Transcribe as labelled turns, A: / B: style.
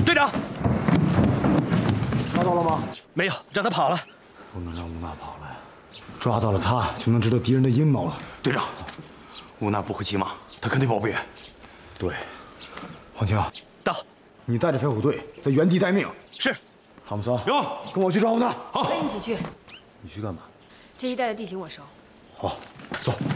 A: 队长，
B: 抓到了吗？
A: 没有，让他跑了。
B: 不能让乌娜跑了，抓到了他，就能知道敌人的阴谋了。
C: 队长，乌娜不会骑马，他肯定跑不远。
B: 对，黄青，
A: 到，
B: 你带着飞虎队在原地待命。
A: 是。
B: 汤姆森，
C: 有，
B: 跟我去抓乌娜。
C: 好，
D: 跟你一起去。
B: 你去干嘛？
D: 这一带的地形我熟。
B: 好，走。